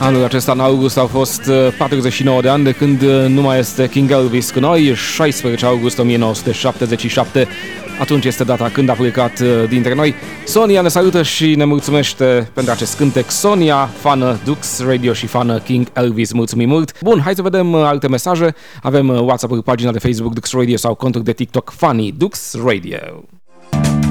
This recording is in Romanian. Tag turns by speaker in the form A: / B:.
A: Anul acesta, în august, au fost 49 de ani de când nu mai este King Elvis cu noi, 16 august 1977. Atunci este data când a plecat dintre noi. Sonia ne salută și ne mulțumește pentru acest cântec. Sonia, fană Dux Radio și fană King Elvis, mulțumim mult! Bun, hai să vedem alte mesaje. Avem WhatsApp-ul, pagina de Facebook Dux Radio sau contul de TikTok Funny Dux Radio.